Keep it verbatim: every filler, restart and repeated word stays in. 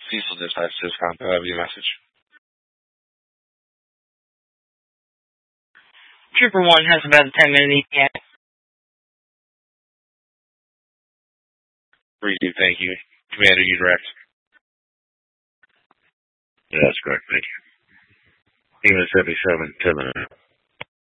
Cecil dispatch Syscom. I have your message. Trooper one has about a ten minute E T A. Receive, thank you. Commander, you direct. Yeah, that's correct, thank you. England seventy-seven, ten minutes.